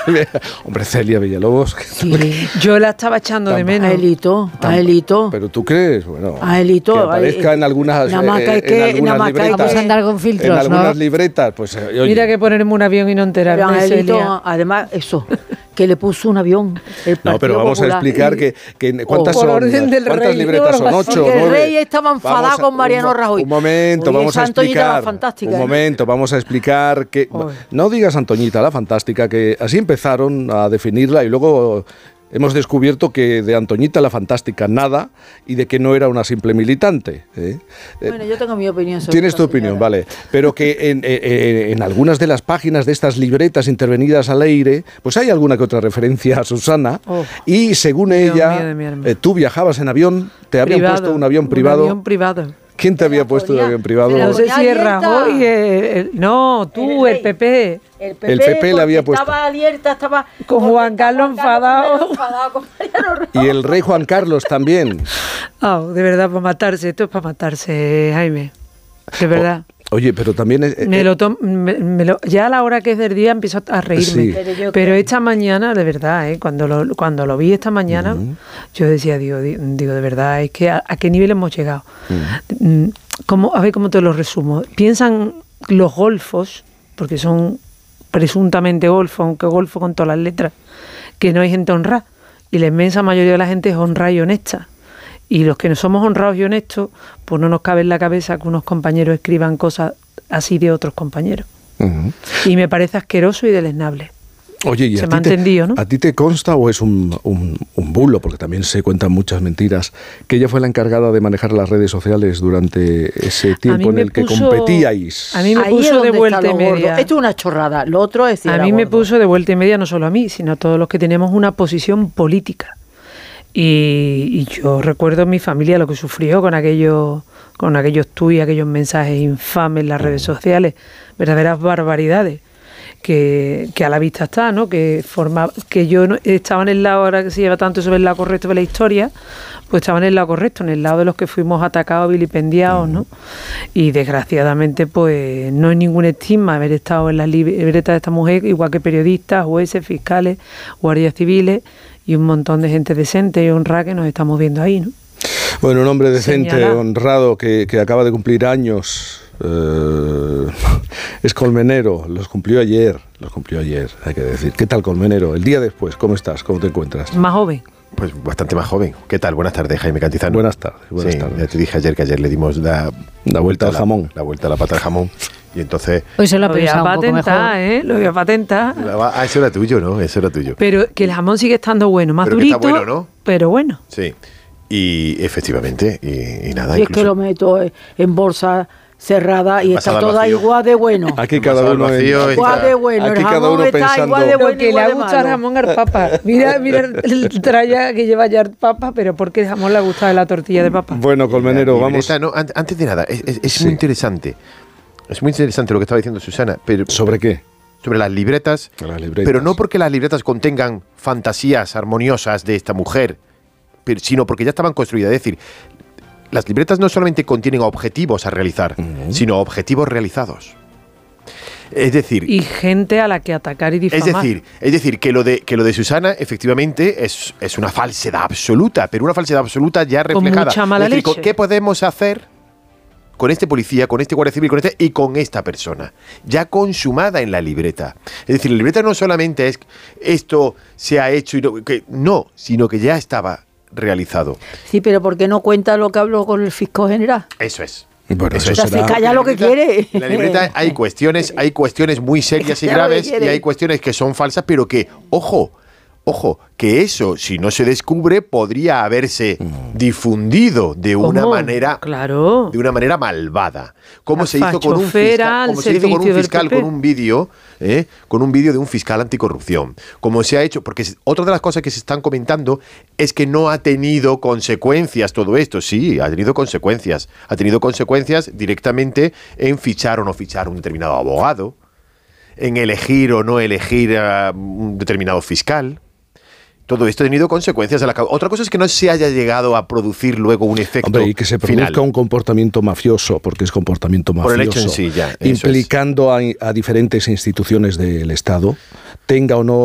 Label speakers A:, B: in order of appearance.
A: Hombre, Celia Villalobos.
B: Sí. Yo la estaba echando de menos.
C: A Elito.
A: Pero tú crees, bueno,
C: a Elito,
A: que aparezca en algunas libretas.
B: Vamos a andar con filtros,
A: en algunas libretas, pues oye.
B: Mira que ponerme un avión y no enterarme.
C: Elito, además, eso, que le puso un avión.
A: No, pero vamos a explicar que ¿cuántas son? ¿Cuántas libretas son? 8, 9.
C: El rey estaba enfadado con Mariano Rajoy.
A: Un momento, vamos a explicar. Un momento, vamos a explicar que no digas Antoñita la Fantástica, que así empezaron a definirla y luego hemos descubierto que de Antoñita la Fantástica nada y de que no era una simple militante.
C: Bueno, yo tengo mi opinión sobre
A: Tienes tu opinión, vale. Pero que en algunas de las páginas de estas libretas intervenidas al aire, pues hay alguna que otra referencia a Susana y según ella, tú viajabas en avión, te habían puesto un avión privado.
B: Un avión privado.
A: ¿Quién te había puesto un avión privado?
B: No sé si es Rajoy, no, tú, el PP.
C: El PP
A: le había puesto.
C: Estaba alerta, estaba
B: con Juan Carlos enfadado.
A: Y el rey Juan Carlos también.
B: De verdad, para matarse. Esto es para matarse, Jaime. De verdad.
A: Oye, pero también
B: ya a la hora que es del día empiezo a reírme. Sí. Pero esta mañana, de verdad, cuando lo vi esta mañana, yo decía, digo, de verdad, es que ¿a qué nivel hemos llegado? A ver cómo te lo resumo. Piensan los golfos, porque son presuntamente golfos, aunque golfo con todas las letras, que no hay gente honrada. Y la inmensa mayoría de la gente es honrada y honesta. Y los que no somos honrados y honestos, pues no nos cabe en la cabeza que unos compañeros escriban cosas así de otros compañeros. Y me parece asqueroso y deleznable.
A: Oye, ¿y
B: se me ha entendido, no?
A: ¿A ti te consta o es un bulo? Porque también se cuentan muchas mentiras. Que ella fue la encargada de manejar las redes sociales durante ese tiempo en el que competíais.
B: A mí me puso de vuelta y media.
C: Esto es una chorrada. Lo otro es...
B: A mí me puso de vuelta y media, no solo a mí, sino a todos los que tenemos una posición política. Y yo recuerdo mi familia lo que sufrió con aquellos tuits, aquellos mensajes infames en las redes sociales, verdaderas barbaridades que a la vista está, ¿no? Que yo no, estaba en el lado, ahora que se lleva tanto sobre el lado correcto de la historia, pues estaba en el lado correcto, en el lado de los que fuimos atacados, vilipendiados, ¿no? Y desgraciadamente, pues no hay ningún estigma haber estado en las libretas de esta mujer, igual que periodistas, jueces, fiscales, guardias civiles y un montón de gente decente y honrada que nos estamos viendo ahí, ¿no?
A: Bueno, un hombre decente, honrado, que acaba de cumplir años, es colmenero, los cumplió ayer, hay que decir. ¿Qué tal, colmenero? El día después, ¿cómo estás? ¿Cómo te encuentras?
B: Más joven.
D: Pues bastante más joven. ¿Qué tal? Buenas tardes, Jaime Cantizano.
A: Buenas tardes.
D: Ya te dije ayer que ayer le dimos la
A: vuelta al jamón.
D: La vuelta a la pata al jamón. Y entonces...
B: Pues se lo voy a patentar, Lo voy a patentar.
D: Eso era tuyo, ¿no? Eso era tuyo.
B: Pero que el jamón sigue estando bueno, más
D: pero
B: durito.
D: Pero está bueno, ¿no?
B: Pero bueno.
D: Sí. Y efectivamente, y nada.
C: Y es que lo meto en bolsa cerrada y está toda igual de bueno.
A: Aquí cada uno
C: igual de bueno.
A: Aquí cada uno pensando
C: igual de bueno,
B: que le gusta el jamón al papa. Mira el tralla que lleva ya el papa, pero porque el jamón le gusta la tortilla de papa.
A: Bueno, colmenero, vamos.
D: No, antes de nada, es muy interesante. Es muy interesante lo que estaba diciendo Susana. Pero
A: ¿sobre qué?
D: Sobre las libretas. Pero no porque las libretas contengan fantasías armoniosas de esta mujer, sino porque ya estaban construidas. Es decir, las libretas no solamente contienen objetivos a realizar, sino objetivos realizados. Es decir...
B: Y gente a la que atacar y difamar.
D: Es decir, que lo de Susana efectivamente es una falsedad absoluta, pero una falsedad absoluta ya reflejada.
B: Con mucha mala leche.
D: ¿Qué podemos hacer con este policía, con este guardia civil, y con esta persona? Ya consumada en la libreta. Es decir, la libreta no solamente es esto se ha hecho, sino que ya estaba realizado.
C: Sí, pero ¿por qué no cuenta lo que habló con el fiscal general?
D: Eso es.
A: Bueno,
C: eso se calla lo que quiere.
D: En la libreta hay cuestiones muy serias y graves, y hay cuestiones que son falsas, pero que, ojo, que eso, si no se descubre, podría haberse difundido de una manera, de una manera malvada. Como se hizo con un fiscal, con un vídeo de un fiscal anticorrupción. Como se ha hecho, porque otra de las cosas que se están comentando es que no ha tenido consecuencias todo esto. Sí, ha tenido consecuencias. Ha tenido consecuencias directamente en fichar o no fichar un determinado abogado, en elegir o no elegir a un determinado fiscal. Todo esto ha tenido consecuencias a la causa. Otra cosa es que no se haya llegado a producir luego un efecto
A: y que se produzca un comportamiento mafioso, porque es comportamiento mafioso.
D: Por el hecho en sí, ya.
A: Implicando a diferentes instituciones del Estado, tenga o no